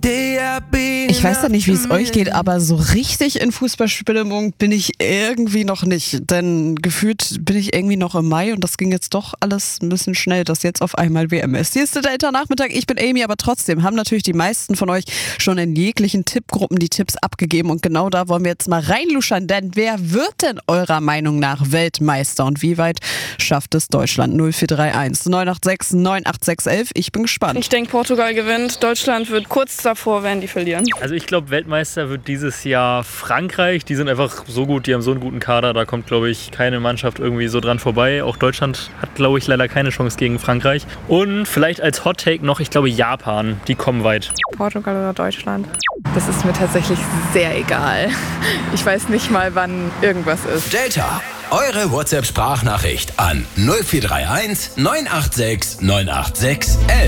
Ich weiß ja nicht, wie es euch geht, aber so richtig in Fußballstimmung bin ich irgendwie noch nicht. Denn gefühlt bin ich irgendwie noch im Mai und das ging jetzt doch alles ein bisschen schnell, dass jetzt auf einmal WM ist. Hier ist der Delta-Nachmittag, ich bin Amy, aber trotzdem haben natürlich die meisten von euch schon in jeglichen Tippgruppen die Tipps abgegeben und genau da wollen wir jetzt mal reinluschern, denn wer wird denn eurer Meinung nach Weltmeister und wie weit schafft es Deutschland? 0431 986 98611. Ich bin gespannt. Ich denke, Portugal gewinnt. Deutschland wird kurz davor, werden die verlieren. Also ich glaube, Weltmeister wird dieses Jahr Frankreich. Die sind einfach so gut, die haben so einen guten Kader. Da kommt, glaube ich, keine Mannschaft irgendwie so dran vorbei. Auch Deutschland hat, glaube ich, leider keine Chance gegen Frankreich. Und vielleicht als Hot Take noch, ich glaube, Japan. Die kommen weit. Portugal oder Deutschland? Das ist mir tatsächlich sehr egal. Ich weiß nicht mal, wann irgendwas ist. Delta, eure WhatsApp-Sprachnachricht an 0431 986 986 11.